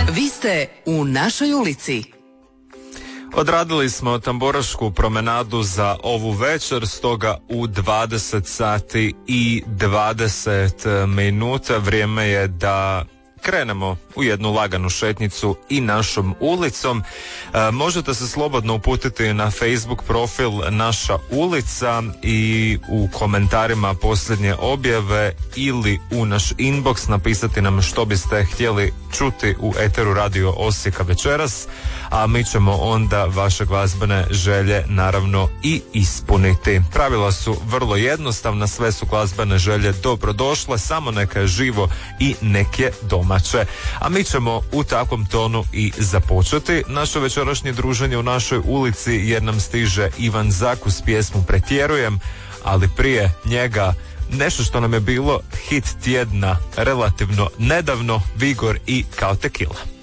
Vi ste u našoj ulici. Odradili smo tamburašku promenadu za ovu večer, stoga u 20 sati i 20 minuta vrijeme je da krenemo u jednu laganu šetnicu i našom ulicom. Možete se slobodno uputiti na Facebook profil Naša ulica i u komentarima posljednje objave ili u naš inbox napisati nam što biste htjeli čuti u eteru Radio Osijeka večeras, a mi ćemo onda vaše glazbene želje naravno i ispuniti. Pravila su vrlo jednostavna, sve su glazbene želje dobrodošle, samo neka je živo i nek je domaće. A mi ćemo u takvom tonu i započeti naše večerašnje druženje u našoj ulici, jer nam stiže Ivan Zak uz pjesmu Pretjerujem, ali prije njega nešto što nam je bilo hit tjedna relativno nedavno, Vigor i Kao Tekila.